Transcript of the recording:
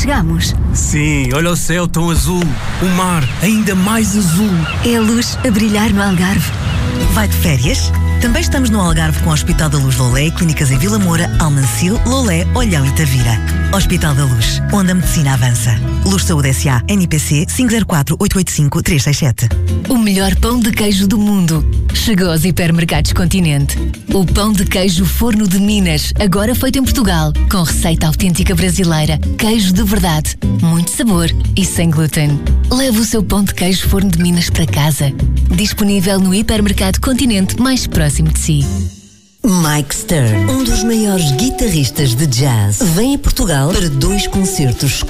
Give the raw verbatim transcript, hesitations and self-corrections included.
chegamos. Sim, olha o céu tão azul, o mar ainda mais azul. É a luz a brilhar no Algarve. Vai de férias? Também estamos no Algarve com o Hospital da Luz Lolé e clínicas em Vila Moura, Almancil, Lolé, Olhão e Tavira. Hospital da Luz, onde a medicina avança. Luz Saúde S A, N P C cinco zero quatro, oito oito cinco, três seis sete. O melhor pão de queijo do mundo chegou aos hipermercados Continente. O pão de queijo Forno de Minas, agora feito em Portugal, com receita autêntica brasileira, queijo de verdade, muito sabor e sem glúten. Leve o seu pão de queijo Forno de Minas para casa. Disponível no hipermercado Continente mais próximo de si. Mike Stern, um dos maiores guitarristas de jazz, vem a Portugal para dois concertos